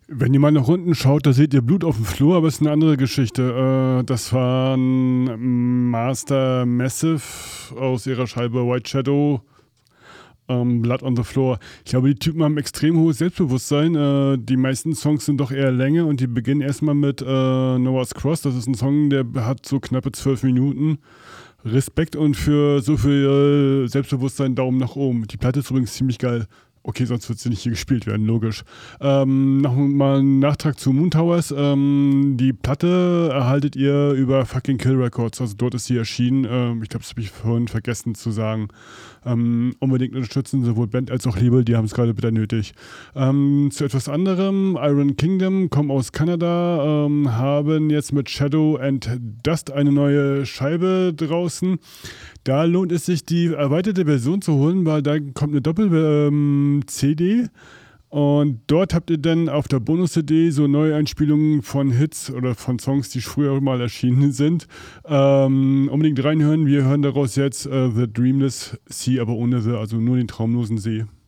Wenn ihr mal nach unten schaut, da seht ihr Blut auf dem Flur, aber es ist eine andere Geschichte. Das waren Master Massive aus ihrer Scheibe White Shadow, Blood on the Floor. Ich glaube, die Typen haben extrem hohes Selbstbewusstsein. Die meisten Songs sind doch eher Länge und die beginnen erstmal mit Noah's Cross. Das ist ein Song, der hat so knappe 12 Minuten. Respekt und für so viel Selbstbewusstsein Daumen nach oben. Die Platte ist übrigens ziemlich geil. Okay, sonst wird sie nicht hier gespielt werden, logisch. Nochmal ein Nachtrag zu Moon Towers. Die Platte erhaltet ihr über Fucking Kill Records. Also dort ist sie erschienen. Ich glaube, das habe ich vorhin vergessen zu sagen. Unbedingt unterstützen, sowohl Band als auch Label, die haben es gerade bitter nötig. Zu etwas anderem, Iron Kingdom, kommen aus Kanada, haben jetzt mit Shadow and Dust eine neue Scheibe draußen. Da lohnt es sich, die erweiterte Version zu holen, weil da kommt eine Doppel-CD und dort habt ihr dann auf der Bonus-CD so neue Einspielungen von Hits oder von Songs, die früher mal erschienen sind. Unbedingt reinhören. Wir hören daraus jetzt The Dreamless Sea, aber ohne The, also nur den traumlosen See.